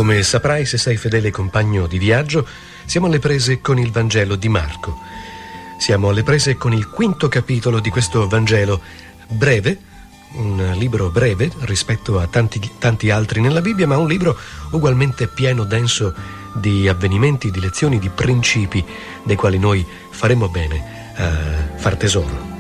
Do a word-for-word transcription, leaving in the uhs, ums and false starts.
Come saprai se sei fedele compagno di viaggio, siamo alle prese con il Vangelo di Marco. Siamo alle prese con il quinto capitolo di questo Vangelo breve, un libro breve rispetto a tanti, tanti altri nella Bibbia, ma un libro ugualmente pieno, denso di avvenimenti, di lezioni, di principi dei quali noi faremo bene a far tesoro.